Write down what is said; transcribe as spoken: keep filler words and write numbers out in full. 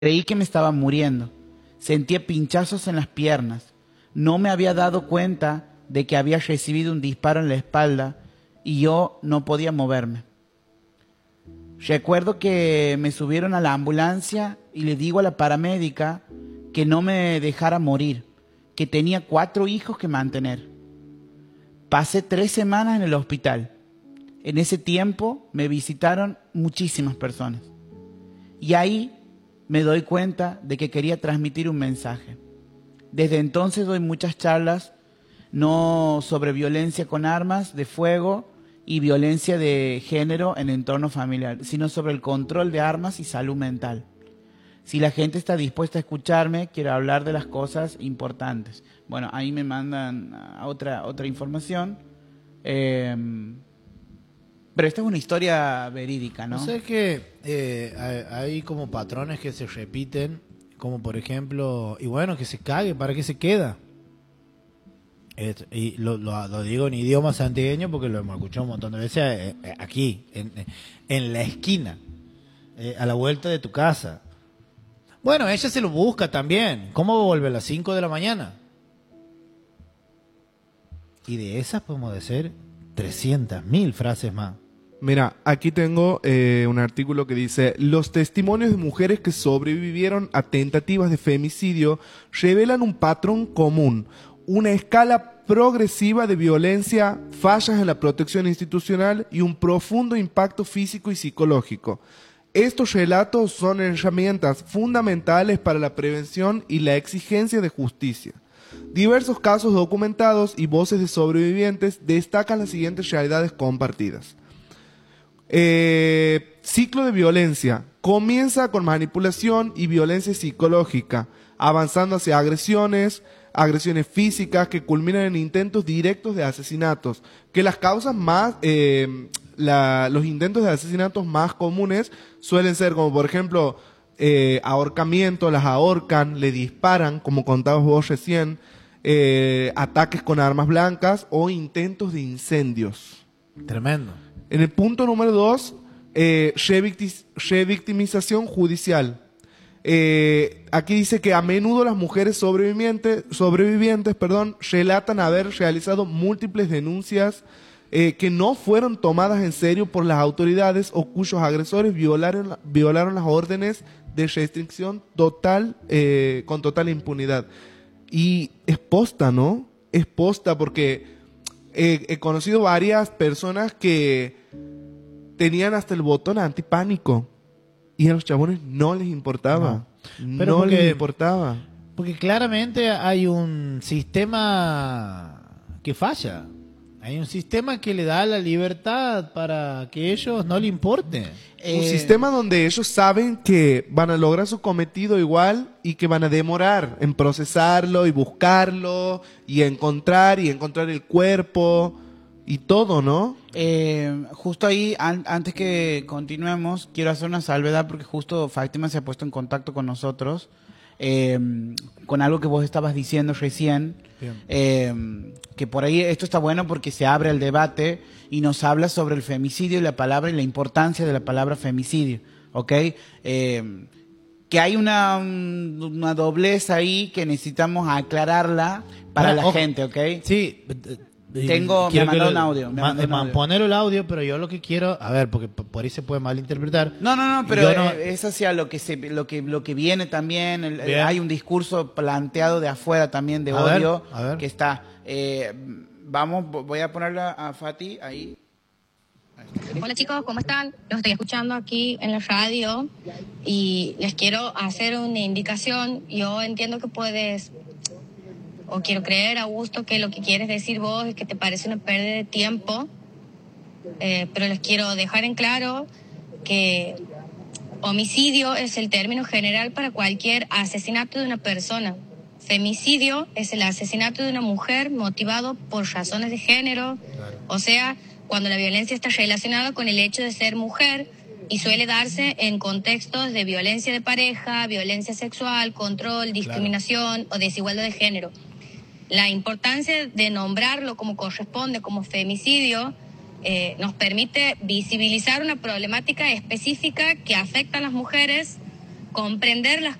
Creí que me estaba muriendo. Sentía pinchazos en las piernas. No me había dado cuenta de que había recibido un disparo en la espalda y yo no podía moverme. Recuerdo que me subieron a la ambulancia y le digo a la paramédica que no me dejara morir, que tenía cuatro hijos que mantener. Pasé tres semanas en el hospital. En ese tiempo me visitaron muchísimas personas. Y ahí me doy cuenta de que quería transmitir un mensaje. Desde entonces doy muchas charlas, no sobre violencia con armas de fuego y violencia de género en entorno familiar, sino sobre el control de armas y salud mental. Si la gente está dispuesta a escucharme, quiero hablar de las cosas importantes. Bueno, ahí me mandan a otra, otra información. Eh, pero esta es una historia verídica, ¿no? No sé que eh, hay, hay como patrones que se repiten, como por ejemplo, y bueno, que se cague, ¿para qué se queda? Et, y lo, lo, lo digo en idioma santiagueño porque lo hemos escuchado un montón de veces eh, eh, aquí, en, en la esquina, eh, a la vuelta de tu casa. Bueno, ella se lo busca también. ¿Cómo vuelve a las cinco de la mañana? Y de esas podemos decir trescientas mil frases más. Mira, aquí tengo eh, un artículo que dice: los testimonios de mujeres que sobrevivieron a tentativas de femicidio revelan un patrón común, una escala progresiva de violencia, fallas en la protección institucional y un profundo impacto físico y psicológico. Estos relatos son herramientas fundamentales para la prevención y la exigencia de justicia. Diversos casos documentados y voces de sobrevivientes destacan las siguientes realidades compartidas. Eh, ciclo de violencia. Comienza con manipulación y violencia psicológica, avanzando hacia agresiones, agresiones físicas que culminan en intentos directos de asesinatos. Que las causas más, eh, la, los intentos de asesinatos más comunes suelen ser como por ejemplo eh, ahorcamiento, las ahorcan, le disparan, como contabas vos recién, eh, ataques con armas blancas o intentos de incendios. Tremendo. En el punto número dos, eh, revictimización judicial. Eh, aquí dice que a menudo las mujeres sobrevivientes, sobrevivientes perdón, relatan haber realizado múltiples denuncias eh, que no fueron tomadas en serio por las autoridades o cuyos agresores violaron, violaron las órdenes de restricción total, eh, con total impunidad. Y es posta, ¿no? Es posta porque eh, he conocido varias personas que tenían hasta el botón antipánico y a los chabones no les importaba. No, Pero no porque, les importaba. Porque claramente hay un sistema que falla. Hay un sistema que le da la libertad para que ellos no le importe. Eh, un sistema donde ellos saben que van a lograr su cometido igual y que van a demorar en procesarlo y buscarlo y encontrar y encontrar el cuerpo y todo, ¿no? Eh, justo ahí, an antes que continuemos, quiero hacer una salvedad porque justo Fátima se ha puesto en contacto con nosotros eh, con algo que vos estabas diciendo recién. Eh, que por ahí esto está bueno porque se abre el debate y nos habla sobre el femicidio y la palabra y la importancia de la palabra femicidio, ¿ok? Eh, que hay una, una doblez ahí que necesitamos aclararla para bueno, la ojo, gente, ¿ok? Sí. Tengo, me mandó un audio. Me ma, mandó un audio. Poner el audio, pero yo lo que quiero, a ver, porque por ahí se puede malinterpretar. No, no, no, pero no, es hacia lo que se, lo que, lo que viene también. El, hay un discurso planteado de afuera también de a odio ver, a ver. que está. Eh, vamos, voy a ponerla a Fati ahí. Hola chicos, ¿cómo están? Los estoy escuchando aquí en la radio y les quiero hacer una indicación. Yo entiendo que puedes, o quiero creer, Augusto, que lo que quieres decir vos es que te parece una pérdida de tiempo, eh, pero les quiero dejar en claro que homicidio es el término general para cualquier asesinato de una persona. Femicidio es el asesinato de una mujer motivado por razones de género, claro. O sea, cuando la violencia está relacionada con el hecho de ser mujer y suele darse en contextos de violencia de pareja, violencia sexual, control, discriminación, claro, o desigualdad de género. La importancia de nombrarlo como corresponde, como femicidio, eh, nos permite visibilizar una problemática específica que afecta a las mujeres comprender las